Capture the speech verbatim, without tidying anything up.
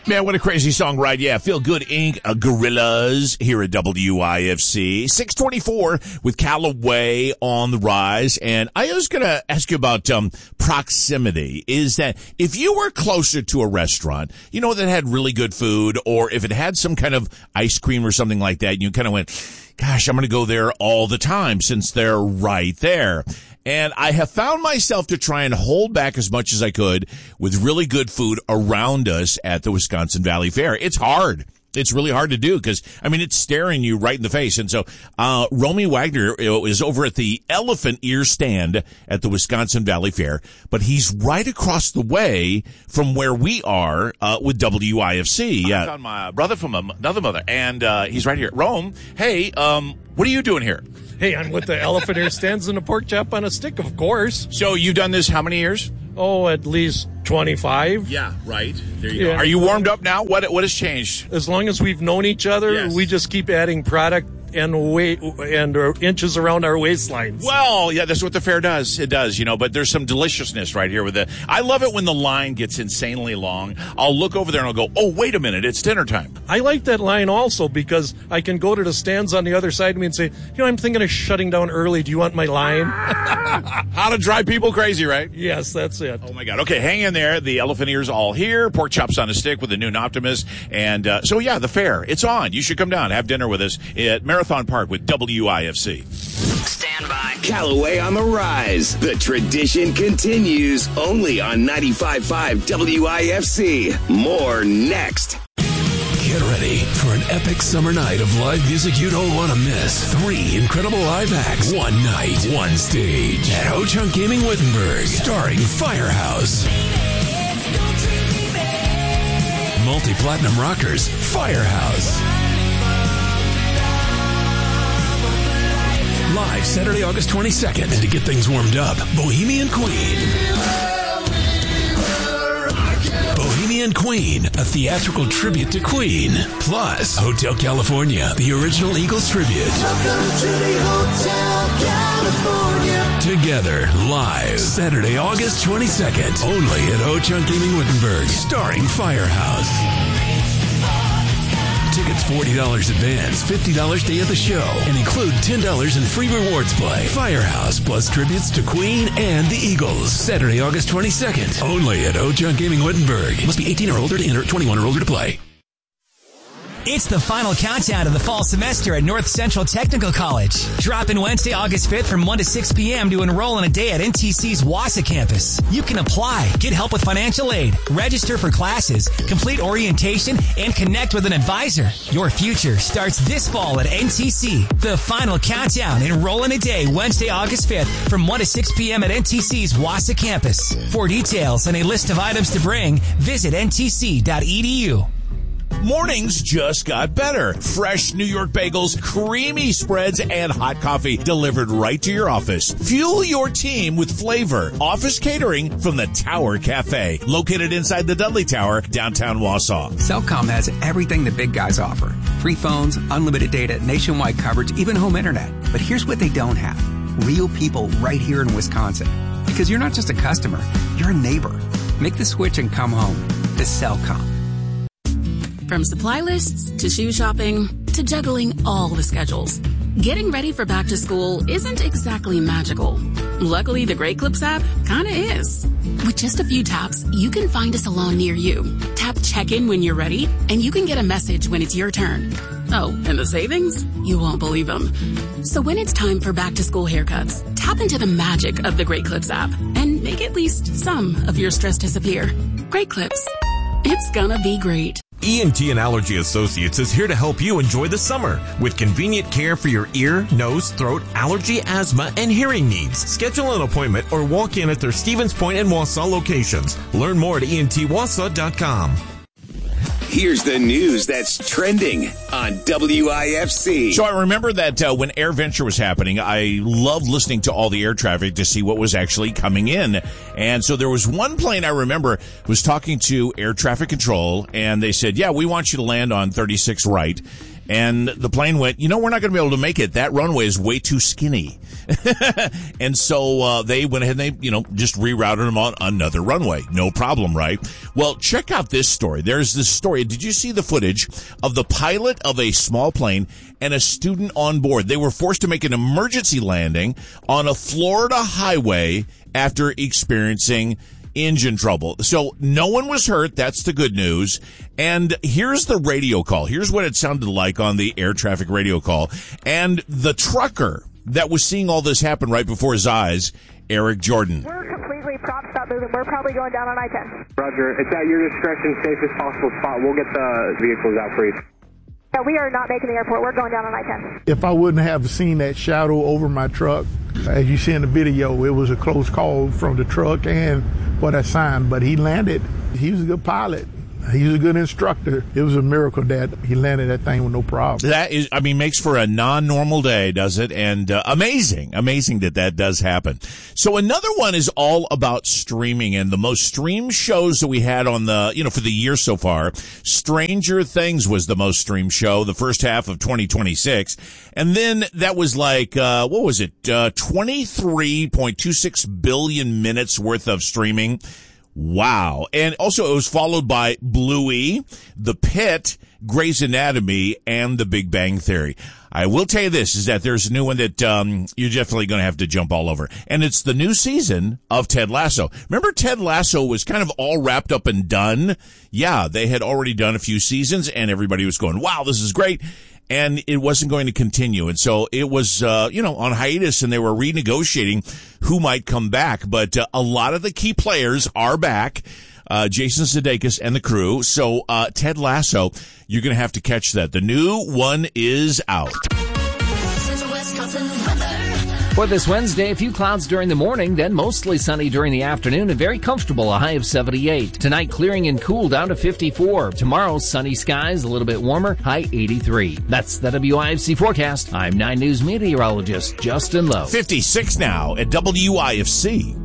Man, what a crazy song, right? Yeah, Feel Good Incorporated, uh, Gorillas here at W I F C. six twenty-four with Callaway on the rise. And I was going to ask you about um, proximity. Is that if you were closer to a restaurant, you know, that had really good food, or if it had some kind of ice cream or something like that, and you kind of went, gosh, I'm going to go there all the time since they're right there. And I have found myself to try and hold back as much as I could with really good food around us at the Wisconsin Valley Fair. It's hard. It's really hard to do because, I mean, it's staring you right in the face. And so, uh, Romy Wagner is over at the Elephant Ear stand at the Wisconsin Valley Fair, but he's right across the way from where we are, uh, with W I F C. Yeah. I found my brother from another mother, and, uh, he's right here. Rome, hey, um, what are you doing here? Hey, I'm with the Elephant Ear stands and a pork chop on a stick, of course. So you've done this how many years? Oh, at least twenty-five. Yeah, right. There you Yeah. go. Are you warmed up now? What What has changed? As long as we've known each other, Yes. we just keep adding product and weight and uh, inches around our waistlines. Well, yeah, that's what the fair does. It does, you know, but there's some deliciousness right here with it. I love it when the line gets insanely long. I'll look over there and I'll go, oh, wait a minute, it's dinner time. I like that line also because I can go to the stands on the other side of me and say, you know, I'm thinking of shutting down early. Do you want my line? How to drive people crazy, right? Yes, that's it. Oh, my God. Okay, hang in there. The Elephant Ear's all here. Pork chops on a stick with the new Optimus. And uh, so, yeah, the fair, it's on. You should come down, have dinner with us at Marathon Park with W I F C. Stand by. Callaway on the rise. The tradition continues only on ninety-five point five W I F C. More next. Get ready for an epic summer night of live music you don't want to miss. Three incredible live acts, one night, one stage at Ho-Chunk Gaming Wittenberg, starring Firehouse. Multi-platinum rockers, Firehouse. Live Saturday, August twenty-second. And to get things warmed up, Bohemian Queen. Bohemian Queen, a theatrical tribute to Queen. Plus, Hotel California, the original Eagles tribute. Welcome to the Hotel California. Together, live, Saturday, August twenty-second. Only at Ho-Chunk Gaming Wittenberg, starring Firehouse. Tickets forty dollars advance, fifty dollars day of the show, and include ten dollars in free rewards play. Firehouse plus tributes to Queen and the Eagles. Saturday, August twenty-second. Only at Ho-Chunk Gaming Wittenberg. Must be eighteen or older to enter, twenty-one or older to play. It's the final countdown to the fall semester at North Central Technical College. Drop in Wednesday, August fifth from one to six p.m. to enroll in a day at N T C's Wausau campus. You can apply, get help with financial aid, register for classes, complete orientation, and connect with an advisor. Your future starts this fall at N T C. The final countdown. Enroll in a day Wednesday, August fifth from one to six p.m. at N T C's Wausau campus. For details and a list of items to bring, visit N T C dot E D U. Mornings just got better. Fresh New York bagels, creamy spreads, and hot coffee delivered right to your office. Fuel your team with flavor. Office catering from the Tower Cafe, located inside the Dudley Tower, downtown Wausau. Cellcom has everything the big guys offer. Free phones, unlimited data, nationwide coverage, even home internet. But here's what they don't have. Real people right here in Wisconsin. Because you're not just a customer, you're a neighbor. Make the switch and come home to Cellcom. From supply lists to shoe shopping to juggling all the schedules, getting ready for back to school isn't exactly magical. Luckily, the Great Clips app kinda is. With just a few taps, you can find a salon near you. Tap check-in when you're ready, and you can get a message when it's your turn. Oh, and the savings? You won't believe them. So when it's time for back to school haircuts, tap into the magic of the Great Clips app and make at least some of your stress disappear. Great Clips. It's gonna be great. E N T and Allergy Associates is here to help you enjoy the summer with convenient care for your ear, nose, throat, allergy, asthma, and hearing needs. Schedule an appointment or walk in at their Stevens Point and Wausau locations. Learn more at E N T Wausau dot com. Here's the news that's trending on W I F C. So I remember that uh, when AirVenture was happening, I loved listening to all the air traffic to see what was actually coming in. And so there was one plane I remember was talking to air traffic control, and they said, yeah, we want you to land on thirty-six right. And the plane went, you know, we're not going to be able to make it. That runway is way too skinny. And so uh, they went ahead and they, you know, just rerouted them on another runway. No problem, right? Well, check out this story. There's this story. Did you see the footage of the pilot of a small plane and a student on board? They were forced to make an emergency landing on a Florida highway after experiencing engine trouble. So no one was hurt. That's the good news. And here's the radio call. Here's what it sounded like on the air traffic radio call. And the trucker that was seeing all this happen right before his eyes, Eric Jordan. We're completely propped, stop moving. We're probably going down on I ten. Roger. It's at your discretion, safest possible spot. We'll get the vehicles out for you. Yeah, we are not making the airport. We're going down on I ten. If I wouldn't have seen that shadow over my truck, as you see in the video, it was a close call from the truck and for that sign. But he landed. He was a good pilot. He was a good instructor. It was a miracle that he landed that thing with no problem. That is, I mean, makes for a non-normal day, does it? And uh, amazing, amazing that that does happen. So another one is all about streaming and the most streamed shows that we had on the, you know, for the year so far. Stranger Things was the most streamed show the first half of twenty twenty-six. And then that was like, uh, what was it? Uh, twenty-three point two six billion minutes worth of streaming. Wow. And also it was followed by Bluey, The Pit, Grey's Anatomy, and The Big Bang Theory. I will tell you this, is that there's a new one that um you're definitely going to have to jump all over. And it's the new season of Ted Lasso. Remember Ted Lasso was kind of all wrapped up and done? Yeah, they had already done a few seasons and everybody was going, wow, this is great. And it wasn't going to continue. And so it was, uh, you know, on hiatus and they were renegotiating who might come back. But uh, a lot of the key players are back. Uh, Jason Sudeikis and the crew. So, uh, Ted Lasso, you're going to have to catch that. The new one is out. For this Wednesday, a few clouds during the morning, then mostly sunny during the afternoon and very comfortable, a high of seventy-eight. Tonight, clearing and cool down to fifty-four. Tomorrow, sunny skies, a little bit warmer, high eighty-three. That's the W I F C forecast. I'm nine News meteorologist Justin Lowe. fifty-six now at W I F C.